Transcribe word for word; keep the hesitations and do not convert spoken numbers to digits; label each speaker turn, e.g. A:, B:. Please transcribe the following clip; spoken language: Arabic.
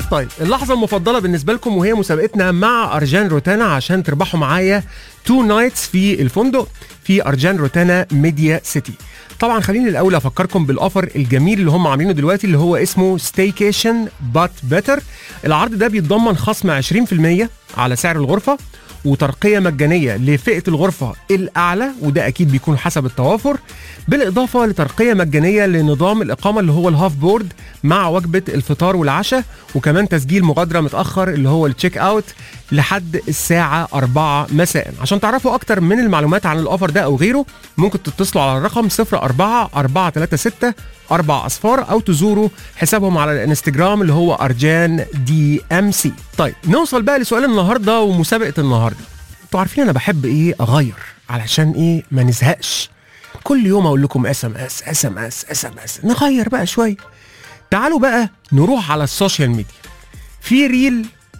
A: طيب اللحظة المفضلة بالنسبة لكم وهي مسابقتنا مع أرجان روتانا عشان تربحوا معايا تو نايتس في الفندق في أرجان روتانا ميديا سيتي. طبعا خليني الأول أفكركم بالأوفر الجميل اللي هم عاملينه دلوقتي اللي هو اسمه ستيكيشن بات بيتر. العرض ده بيتضمن خصم عشرين في المية على سعر الغرفة وترقية مجانية لفئة الغرفة الأعلى، وده أكيد بيكون حسب التوافر، بالإضافة لترقية مجانية لنظام الإقامة اللي هو الهاف بورد مع وجبة الفطار والعشاء، وكمان تسجيل مغادرة متأخر اللي هو التشيك أوت لحد الساعة أربعة مساء. عشان تعرفوا أكتر من المعلومات عن الأوفر ده أو غيره ممكن تتصلوا على الرقم صفر أربعة أربعة ثلاثة ستة أربع أصفار أو تزوروا حسابهم على الانستجرام اللي هو أرجان دي أم سي. طيب نوصل بقى لسؤال النهاردة ومسابقة النهاردة. انتوا عارفين أنا بحب إيه أغير علشان إيه ما نزهقش كل يوم أقول لكم اس ام اس اس ام اس اس ام اس، نغير بقى شوية. تعالوا بقى نروح على السوشيال ميديا. في ريل